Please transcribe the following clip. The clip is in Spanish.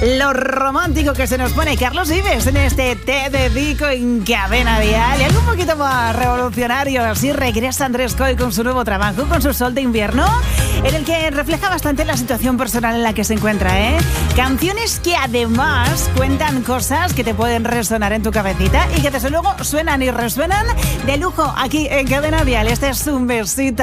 lo romántico que se nos pone Carlos Vives en este Te Dedico en Cadena Dial. Y algo un poquito más revolucionario, así regresa Andrés Coy con su nuevo trabajo, con su Sol de Invierno, en el que refleja bastante la situación personal en la que se encuentra, ¿eh? Canciones que además cuentan cosas que te pueden resonar en tu cabecita y que desde luego suenan y resuenan de lujo aquí en Cadena Dial. Este es un besito.